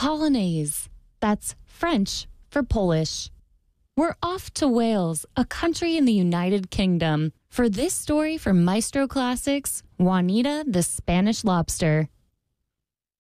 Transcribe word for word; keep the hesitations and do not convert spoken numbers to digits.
Polonaise. That's French for Polish. We're off to Wales, a country in the United Kingdom, for this story from Maestro Classics, Juanita the Spanish Lobster.